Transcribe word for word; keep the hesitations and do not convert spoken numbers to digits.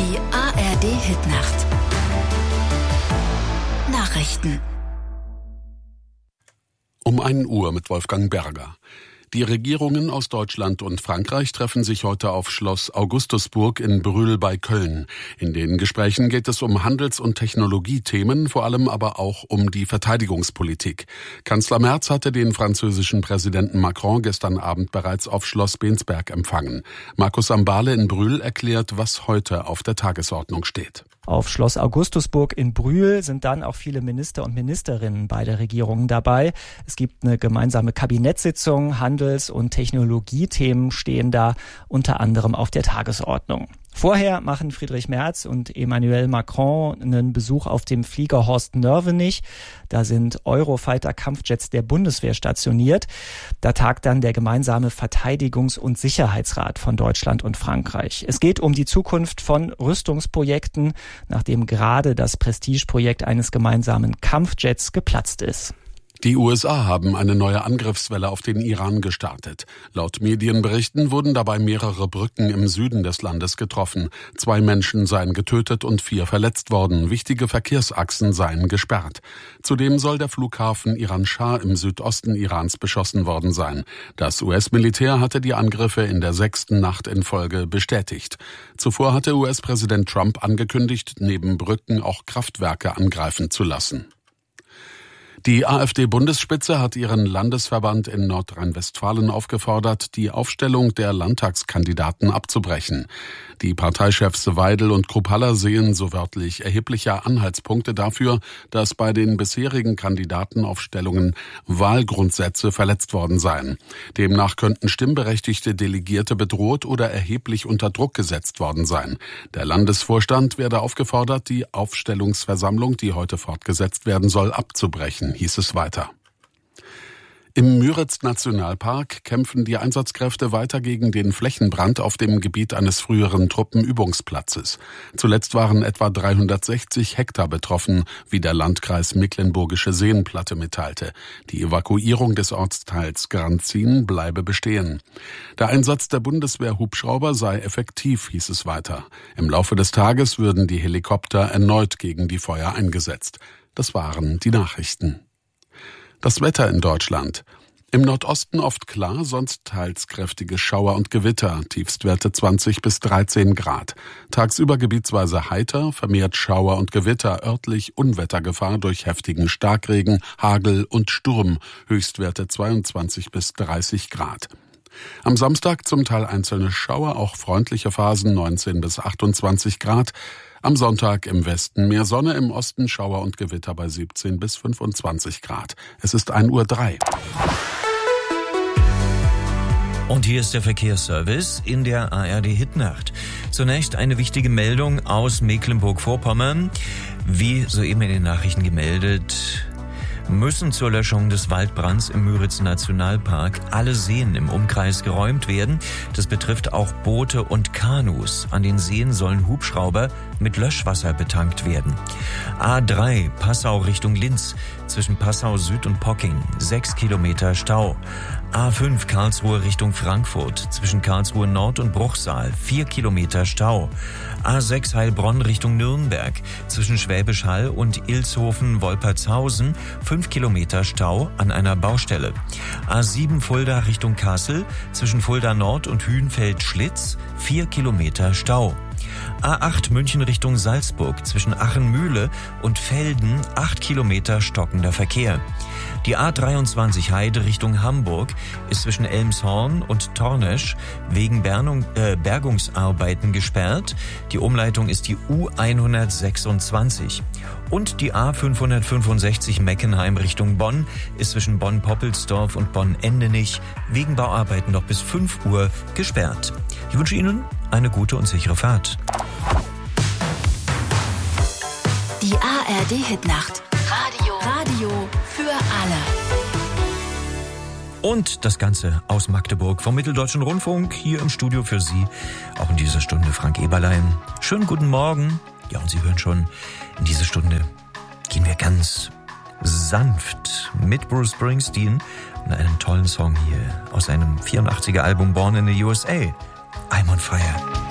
Die A R D-Hitnacht. Nachrichten. Um ein Uhr mit Wolfgang Berger. Die Regierungen aus Deutschland und Frankreich treffen sich heute auf Schloss Augustusburg in Brühl bei Köln. In den Gesprächen geht es um Handels- und Technologiethemen, vor allem aber auch um die Verteidigungspolitik. Kanzler Merz hatte den französischen Präsidenten Macron gestern Abend bereits auf Schloss Bensberg empfangen. Markus Ambale in Brühl erklärt, was heute auf der Tagesordnung steht. Auf Schloss Augustusburg in Brühl sind dann auch viele Minister und Ministerinnen beider Regierungen dabei. Es gibt eine gemeinsame Kabinettssitzung, Handels- und Technologiethemen stehen da unter anderem auf der Tagesordnung. Vorher machen Friedrich Merz und Emmanuel Macron einen Besuch auf dem Flieger Horst Nörvenich. Da sind Eurofighter-Kampfjets der Bundeswehr stationiert. Da tagt dann der gemeinsame Verteidigungs- und Sicherheitsrat von Deutschland und Frankreich. Es geht um die Zukunft von Rüstungsprojekten, nachdem gerade das Prestigeprojekt eines gemeinsamen Kampfjets geplatzt ist. Die U S A haben eine neue Angriffswelle auf den Iran gestartet. Laut Medienberichten wurden dabei mehrere Brücken im Süden des Landes getroffen. Zwei Menschen seien getötet und vier verletzt worden. Wichtige Verkehrsachsen seien gesperrt. Zudem soll der Flughafen Iran-Schah im Südosten Irans beschossen worden sein. Das U S-Militär hatte die Angriffe in der sechsten Nacht in Folge bestätigt. Zuvor hatte U S-Präsident Trump angekündigt, neben Brücken auch Kraftwerke angreifen zu lassen. Die AfD-Bundesspitze hat ihren Landesverband in Nordrhein-Westfalen aufgefordert, die Aufstellung der Landtagskandidaten abzubrechen. Die Parteichefs Weidel und Kruppalla sehen so wörtlich erhebliche Anhaltspunkte dafür, dass bei den bisherigen Kandidatenaufstellungen Wahlgrundsätze verletzt worden seien. Demnach könnten stimmberechtigte Delegierte bedroht oder erheblich unter Druck gesetzt worden sein. Der Landesvorstand werde aufgefordert, die Aufstellungsversammlung, die heute fortgesetzt werden soll, abzubrechen, hieß es weiter. Im Müritz-Nationalpark kämpfen die Einsatzkräfte weiter gegen den Flächenbrand auf dem Gebiet eines früheren Truppenübungsplatzes. Zuletzt waren etwa dreihundertsechzig Hektar betroffen, wie der Landkreis Mecklenburgische Seenplatte mitteilte. Die Evakuierung des Ortsteils Granzin bleibe bestehen. Der Einsatz der Bundeswehr-Hubschrauber sei effektiv, hieß es weiter. Im Laufe des Tages würden die Helikopter erneut gegen die Feuer eingesetzt. Das waren die Nachrichten. Das Wetter in Deutschland. Im Nordosten oft klar, sonst teils kräftige Schauer und Gewitter, Tiefstwerte zwanzig bis dreizehn Grad. Tagsüber gebietsweise heiter, vermehrt Schauer und Gewitter, örtlich Unwettergefahr durch heftigen Starkregen, Hagel und Sturm, Höchstwerte zweiundzwanzig bis dreißig Grad. Am Samstag zum Teil einzelne Schauer, auch freundliche Phasen neunzehn bis achtundzwanzig Grad. Am Sonntag im Westen mehr Sonne, im Osten Schauer und Gewitter bei siebzehn bis fünfundzwanzig Grad. Es ist ein Uhr drei. Und hier ist der Verkehrsservice in der A R D-Hitnacht. Zunächst eine wichtige Meldung aus Mecklenburg-Vorpommern. Wie soeben in den Nachrichten gemeldet, müssen zur Löschung des Waldbrands im Müritz-Nationalpark alle Seen im Umkreis geräumt werden. Das betrifft auch Boote und Kanus. An den Seen sollen Hubschrauber mit Löschwasser betankt werden. A drei Passau Richtung Linz, zwischen Passau Süd und Pocking, sechs Kilometer Stau. A fünf Karlsruhe Richtung Frankfurt, zwischen Karlsruhe Nord und Bruchsal, vier Kilometer Stau. A sechs Heilbronn Richtung Nürnberg, zwischen Schwäbisch Hall und Ilshofen-Wolpertshausen, fünf Kilometer Stau an einer Baustelle. A sieben Fulda Richtung Kassel, zwischen Fulda Nord und Hühnfeld-Schlitz, vier Kilometer Stau. A acht München Richtung Salzburg, zwischen Achenmühle und Velden, acht Kilometer stockender Verkehr. Die A dreiundzwanzig Heide Richtung Hamburg ist zwischen Elmshorn und Tornesch wegen Bernung, äh, Bergungsarbeiten gesperrt. Die Umleitung ist die U hundertsechsundzwanzig. Und die A fünfhundertfünfundsechzig Meckenheim Richtung Bonn ist zwischen Bonn-Poppelsdorf und Bonn-Endenich wegen Bauarbeiten noch bis fünf Uhr gesperrt. Ich wünsche Ihnen eine gute und sichere Fahrt. Die A R D-Hitnacht. Radio. Radio für alle. Und das Ganze aus Magdeburg vom Mitteldeutschen Rundfunk, hier im Studio für Sie. Auch in dieser Stunde Frank Eberlein. Schönen guten Morgen. Ja, und Sie hören schon, in diese Stunde gehen wir ganz sanft mit Bruce Springsteen und einem tollen Song hier aus seinem vierundachtziger Album Born in the U S A. I'm on Fire.